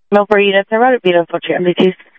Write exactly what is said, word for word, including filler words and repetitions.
No burritos. How about a beautiful Cherry, please?